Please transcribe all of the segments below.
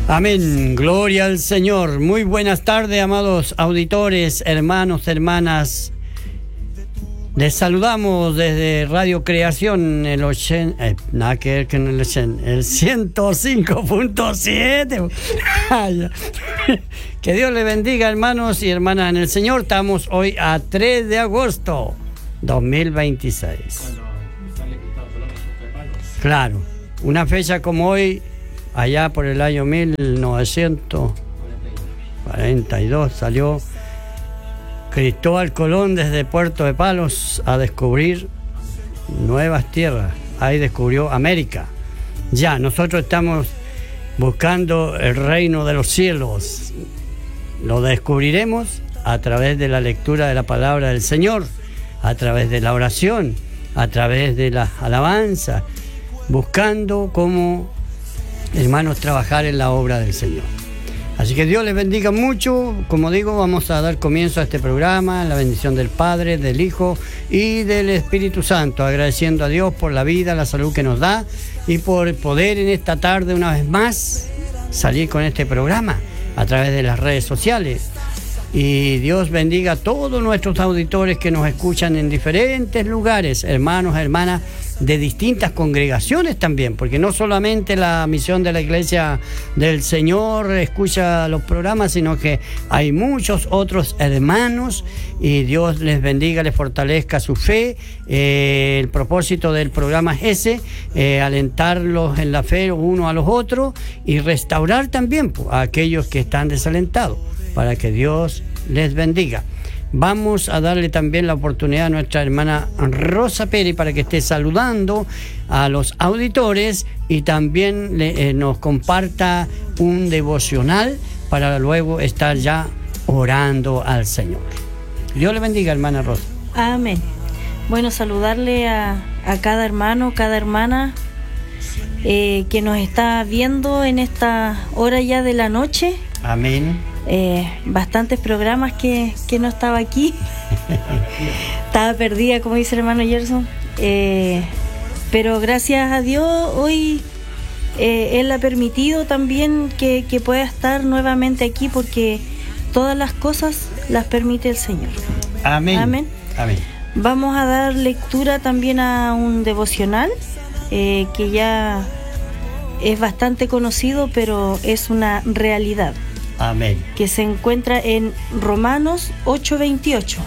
Amén, gloria al Señor. Muy buenas tardes, amados auditores, hermanos, hermanas. Les saludamos desde Radio Creación, el 105.7. Que Dios les bendiga, hermanos y hermanas en el Señor. Estamos hoy a 3 de agosto 2026. Claro, una fecha como hoy, allá por el año 1942, salió Cristóbal Colón desde Puerto de Palos a descubrir nuevas tierras. Ahí descubrió América. Ya, nosotros estamos buscando el reino de los cielos. Lo descubriremos a través de la lectura de la palabra del Señor, a través de la oración, a través de la alabanza, buscando cómo, hermanos, trabajar en la obra del Señor. Así que Dios les bendiga mucho. Como digo, vamos a dar comienzo a este programa, la bendición del Padre, del Hijo y del Espíritu Santo, agradeciendo a Dios por la vida, la salud que nos da y por poder en esta tarde una vez más salir con este programa a través de las redes sociales. Y Dios bendiga a todos nuestros auditores que nos escuchan en diferentes lugares, hermanos, hermanas, de distintas congregaciones también, porque no solamente la misión de la Iglesia del Señor escucha los programas, sino que hay muchos otros hermanos, y Dios les bendiga, les fortalezca su fe. El propósito del programa es ese, alentarlos en la fe uno a los otros y restaurar también a aquellos que están desalentados, para que Dios les bendiga. Vamos a darle también la oportunidad a nuestra hermana Rosa Pérez para que esté saludando a los auditores y también nos comparta un devocional para luego estar ya orando al Señor. Dios le bendiga, hermana Rosa. Amén. Bueno, saludarle a cada hermano, cada hermana que nos está viendo en esta hora ya de la noche. Amén. Bastantes programas que no estaba aquí. Estaba perdida, como dice el hermano Gerson, pero gracias a Dios hoy Él ha permitido también que pueda estar nuevamente aquí, porque todas las cosas las permite el Señor. Amén. Amén. Amén. Vamos a dar lectura también a un devocional que ya es bastante conocido, pero es una realidad. Amén. Que se encuentra en Romanos 8:28.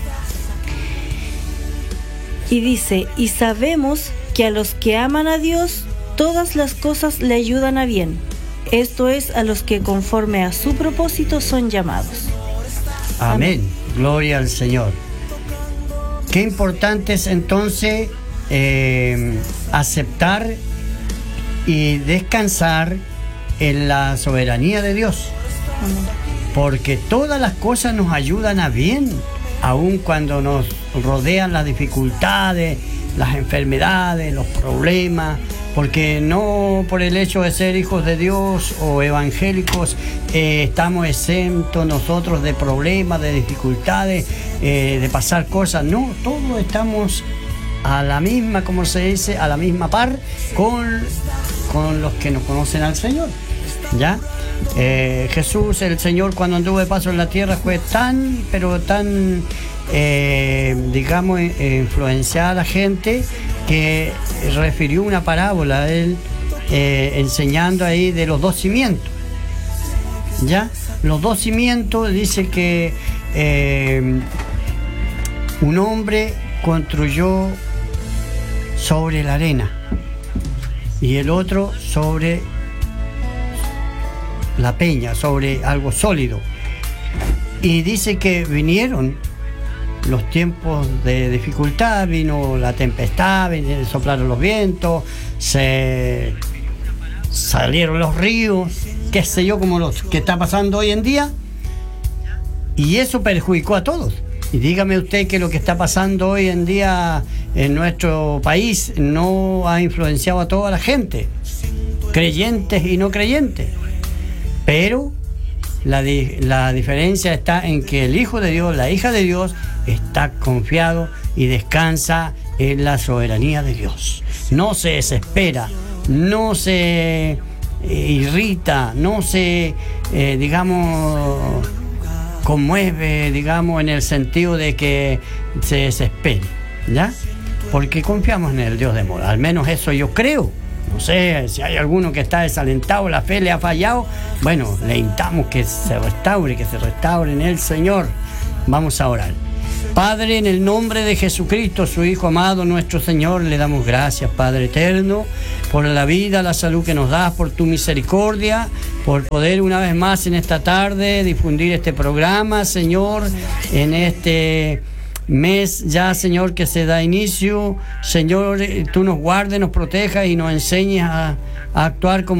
Y dice: y sabemos que a los que aman a Dios, todas las cosas le ayudan a bien. Esto es, a los que conforme a su propósito son llamados. Amén. Gloria al Señor. Qué importante es entonces aceptar y descansar en la soberanía de Dios. Porque todas las cosas nos ayudan a bien, aun cuando nos rodean las dificultades, las enfermedades, los problemas, porque no por el hecho de ser hijos de Dios o evangélicos estamos exentos nosotros de problemas, de dificultades, de pasar cosas. No, todos estamos a la misma, como se dice, a la misma par con los que no conocen al Señor. ¿Ya? Jesús, el Señor, cuando anduvo de paso en la tierra, fue tan influenciada a la gente, que refirió una parábola a él, enseñando ahí de los dos cimientos. ¿Ya? Los dos cimientos, dice que un hombre construyó sobre la arena y el otro sobre la peña, sobre algo sólido. Y dice que vinieron los tiempos de dificultad, vino la tempestad, soplaron los vientos, se salieron los ríos, qué sé yo, como lo que está pasando hoy en día, y eso perjudicó a todos. Y dígame usted que lo que está pasando hoy en día en nuestro país no ha influenciado a toda la gente, creyentes y no creyentes. Pero la diferencia está en que el Hijo de Dios, la hija de Dios, está confiado y descansa en la soberanía de Dios. No se desespera, no se irrita, no se, digamos, conmueve, digamos, en el sentido de que se desespere, ¿ya? Porque confiamos en el Dios de amor, al menos eso yo creo. No sé, si hay alguno que está desalentado, la fe le ha fallado, bueno, le invitamos que se restaure en el Señor. Vamos a orar. Padre, en el nombre de Jesucristo, su Hijo amado, nuestro Señor, le damos gracias, Padre eterno, por la vida, la salud que nos das, por tu misericordia, por poder una vez más en esta tarde difundir este programa, Señor, en este mes ya, Señor, que se da inicio. Señor, tú nos guardes, nos protejas y nos enseñes a actuar como